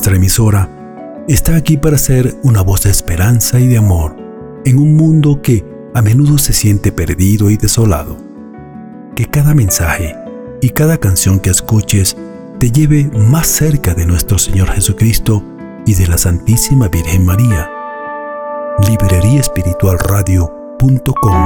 nuestra emisora, está aquí para ser una voz de esperanza y de amor en un mundo que a menudo se siente perdido y desolado. Que cada mensaje y cada canción que escuches te lleve más cerca de nuestro Señor Jesucristo y de la Santísima Virgen María. Libreriaespiritualradio.com